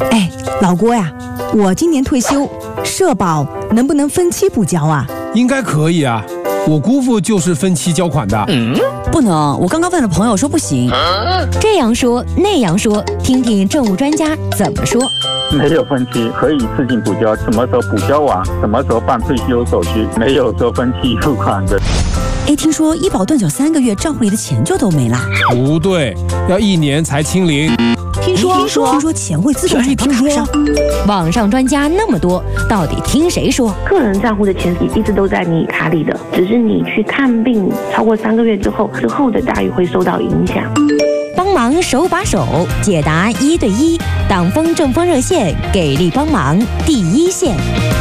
哎，老郭呀，我今年退休，社保能不能分期补交啊？ 应该可以啊，我姑父就是分期交款的。 不能，我刚刚问了朋友说不行。 这样说那样说，听听政务专家怎么说。 没有分期，可以自行补交，什么时候补交完，什么时候办退休手续，没有说分期付款的。 哎，听说医保断缴3个月，账户里的钱就都没啦？ 不对，要1年才清零。 听说钱会自动转到卡上。 网上专家那么多，到底听谁说？ 个人账户的钱一直都在你卡里的，只是你去看病超过3个月之后的待遇会受到影响。 帮忙手把手解答1对1，党风政风热线给力帮忙第一线。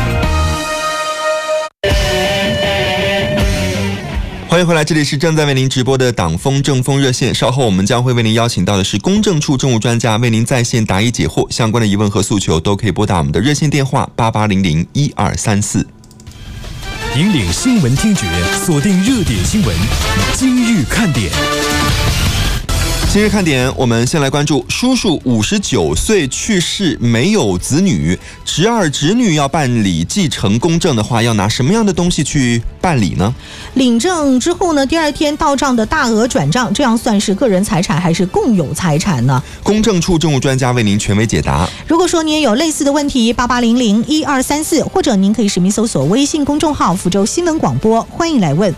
欢迎回来，这里是正在为您直播的党风政风热线。稍后我们将会为您邀请到的是公证处政务专家，为您在线答疑解惑，相关的疑问和诉求都可以拨打我们的热线电话88001234。 引领新闻听觉，锁定热点新闻，今日看点。 今日看点，我们先来关注叔叔59岁去世，没有子女，侄儿侄女要办理继承公证的话，要拿什么样的东西去办理呢？ 领证之后呢，第2天到账的大额转账，这样算是个人财产还是共有财产呢？ 公证处政务专家为您权威解答。 如果说你也有类似的问题，88001234，或者您可以实名搜索微信公众号福州新闻广播，欢迎来问。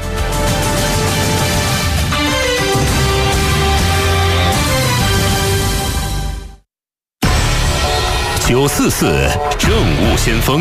944政务先锋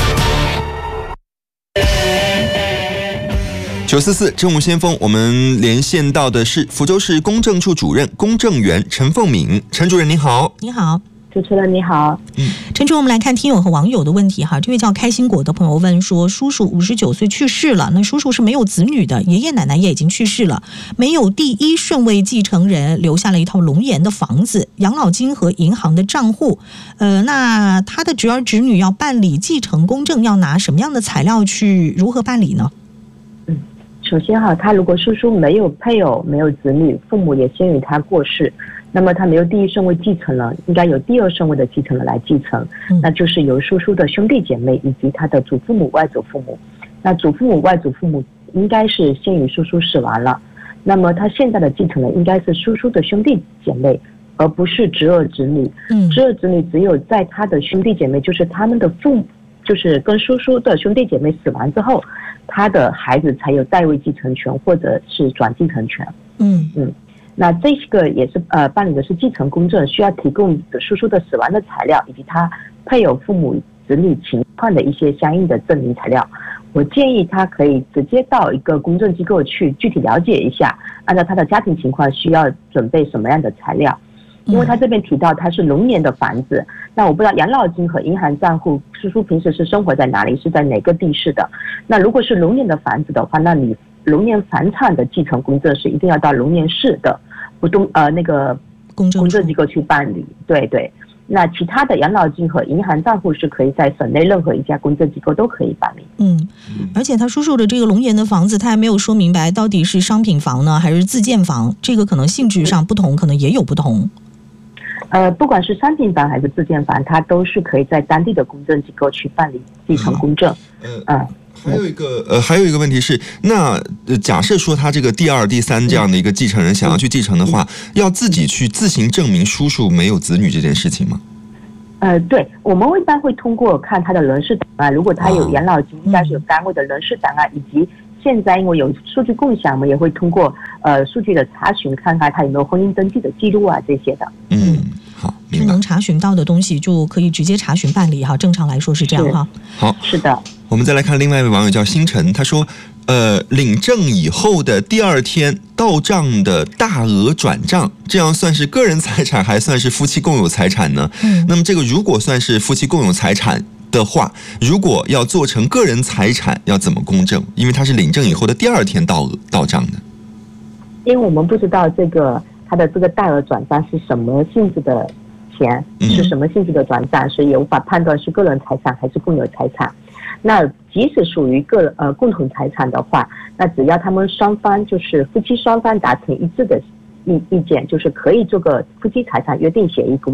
944政务先锋，我们连线到的是福州市公证处主任公证员陈凤敏。陈主任您好。 你好。 主持人你好。 陈主任，我们来看听友和网友的问题哈。这位叫开心果的朋友问说，叔叔59岁去世了，那叔叔是没有子女的，爷爷奶奶也已经去世了，没有第一顺位继承人，留下了一套龙岩的房子、养老金和银行的账户。那他的侄儿侄女要办理继承公证，要拿什么样的材料去如何办理呢？ 首先哈，他如果叔叔没有配偶、没有子女，父母也先于他过世，那么他没有第一顺位继承人，应该有第2顺位的继承人来继承，那就是由叔叔的兄弟姐妹以及他的祖父母、外祖父母。那祖父母、外祖父母应该是先于叔叔死亡了，那么他现在的继承人应该是叔叔的兄弟姐妹，而不是侄儿侄女。侄儿侄女只有在他的兄弟姐妹，就是他们的父母，就是跟叔叔的兄弟姐妹死亡之后，他的孩子才有代位继承权或者是转继承权。那这个也是办理的是继承公证，需要提供叔叔的死亡的材料，以及他配偶、父母、子女情况的一些相应的证明材料。我建议他可以直接到一个公证机构去具体了解一下，按照他的家庭情况需要准备什么样的材料。因为他这边提到他是龙岩的房子，那我不知道养老金和银行账户，叔叔平时是生活在哪里，是在哪个地市的。那如果是龙岩的房子的话，那你龙岩房产的继承公证是一定要到龙岩市的那个公证机构去办理。对对。那其他的养老金和银行账户是可以在省内任何一家公证机构都可以办理。 而且他叔叔的这个龙岩的房子，他还没有说明白到底是商品房呢还是自建房，这个可能性质上不同，可能也有不同。 不管是商品房还是自建房，它都是可以在当地的公证机构去办理继承公证。 还有一个问题是，那假设说他这个第2、第3这样的一个继承人想要去继承的话，要自己去自行证明叔叔没有子女这件事情吗？ 对，我们一般会通过看他的人事档案，如果他有养老金，应该是有单位的人事档案，以及现在因为有数据共享，我们也会通过数据的查询，看看他有没有婚姻登记的记录啊这些的。 好， 是能查询到的东西就可以直接查询办理哈，正常来说是这样哈。 好， 是的。 我们再来看另外一位网友叫星辰，他说领证以后的第2天到账的大额转账，这样算是个人财产还算是夫妻共有财产呢？那么这个如果算是夫妻共有财产的话，如果要做成个人财产要怎么公证？因为他是领证以后的第2天到账的。 因为我们不知道他的这个大额转账是什么性质的钱，是什么性质的转账，所以也无法判断是个人财产还是共有财产。那即使属于共同财产的话，那只要他们双方就是夫妻双方达成一致的意见，就是可以做个夫妻财产约定协议公证。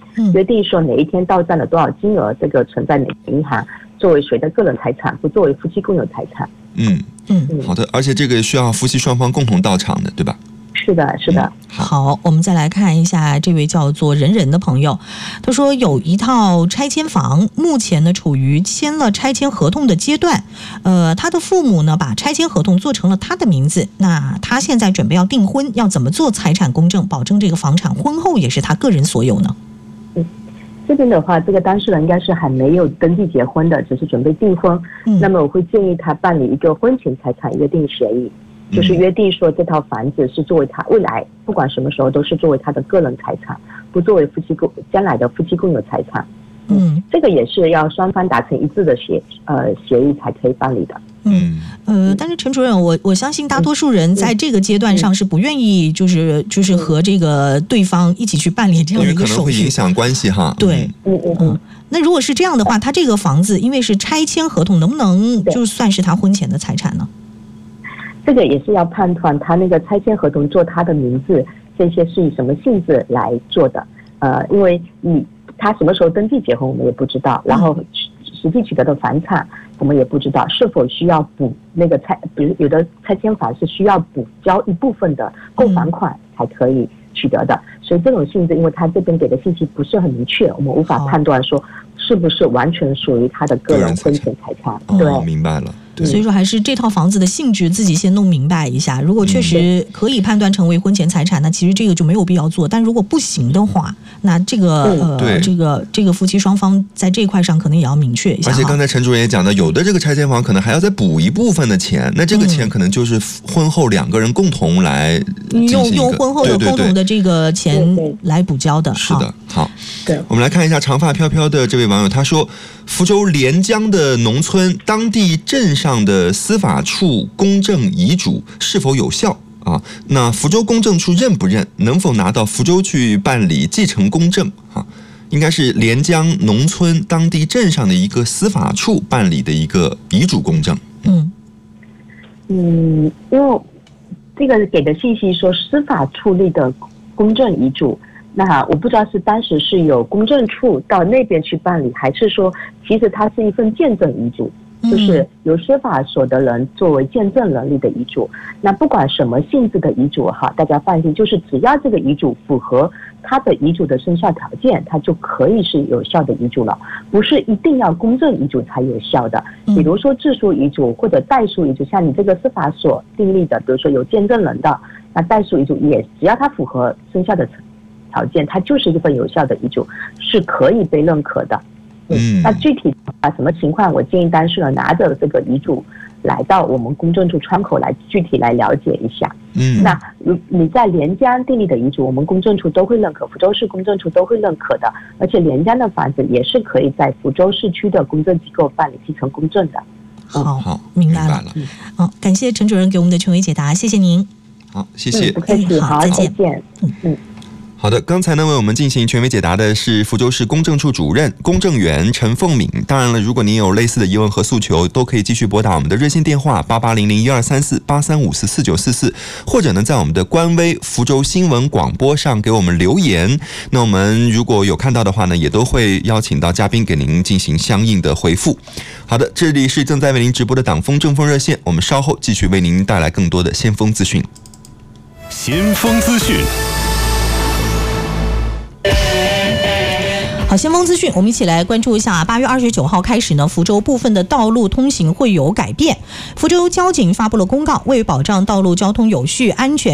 约定说哪一天到账了多少金额，这个存在哪个银行，作为谁的个人财产，不作为夫妻共有财产。 好的，而且这个需要夫妻双方共同到场的，对吧？ 是的，是的。 好，我们再来看一下这位叫做人人的朋友，他说有一套拆迁房，目前呢处于签了拆迁合同的阶段，他的父母呢把拆迁合同做成了他的名字，那他现在准备要订婚，要怎么做财产公证，保证这个房产婚后也是他个人所有呢？ 这边的话，这个当事人应该是还没有登记结婚的，只是准备订婚。那么我会建议他办理一个婚前财产约定协议，就是约定说这套房子是作为他未来不管什么时候都是作为他的个人财产，不作为将来的夫妻共有财产。这个也是要双方达成一致的协议才可以办理的。 但是陈主任，我相信大多数人在这个阶段上是不愿意，就是和这个对方一起去办理这样的一个手续， 因为可能会影响关系哈。 对，那如果是这样的话，他这个房子因为是拆迁合同，能不能就算是他婚前的财产呢？ 这个也是要判断他那个拆迁合同做他的名字，这些是以什么性质来做的。因为他什么时候登记结婚我们也不知道，然后实际取得的房产我们也不知道，是否需要补那个比如有的拆迁房是需要补交一部分的购房款才可以取得的，所以这种性质因为他这边给的信息不是很明确，我们无法判断说是不是完全属于他的个人婚前财产。对， 明白了。 所以说还是这套房子的性质自己先弄明白一下，如果确实可以判断成为婚前财产，那其实这个就没有必要做，但如果不行的话，那这个这个夫妻双方在这一块上可能也要明确一下。 而且刚才陈主任也讲到，有的这个拆迁房可能还要再补一部分的钱，那这个钱可能就是婚后两个人共同来用婚后的共同的这个钱来补交的。 是的。好，我们来看一下长发飘飘的这位网友，他说福州连江的农村当地镇上的司法处公证遗嘱是否有效啊？那福州公证处认不认？能否拿到福州去办理继承公证啊？应该是连江农村当地镇上的一个司法处办理的一个遗嘱公证。 因为这个给的信息说司法处理的公证遗嘱，那我不知道是当时是有公证处到那边去办理，还是说其实它是一份见证遗嘱，就是由司法所得人作为见证人立的遗嘱。那不管什么性质的遗嘱哈，大家放心，就是只要这个遗嘱符合他的遗嘱的生效条件，它就可以是有效的遗嘱了，不是一定要公证遗嘱才有效的。比如说自书遗嘱或者代书遗嘱，像你这个司法所订立的，比如说有见证人的，那代书遗嘱也只要它符合生效的条件，它就是一份有效的遗嘱，是可以被认可的。那具体什么情况，我建议当事人拿着这个遗嘱来到我们公证处窗口来具体来了解一下。那你在连江订立的遗嘱，我们公证处都会认可，福州市公证处都会认可的，而且连江的房子也是可以在福州市区的公证机构办理继承公证的。 好，明白了。感谢陈主任给我们的权威解答，谢谢您。 好，谢谢。 不客气，好，再见。 好的，刚才呢为我们进行权威解答的是福州市公证处主任公证员陈凤敏。当然了，如果您有类似的疑问和诉求，都可以继续拨打我们的热线电话8800123483544944，或者呢在我们的官微福州新闻广播上给我们留言。那我们如果有看到的话呢，也都会邀请到嘉宾给您进行相应的回复。好的，这里是正在为您直播的党风政风热线，我们稍后继续为您带来更多的先锋资讯。 先锋资讯。 好，先锋资讯，我们一起来关注一下。8月29号开始呢，福州部分的道路通行会有改变。福州交警发布了公告，为保障道路交通有序、安全。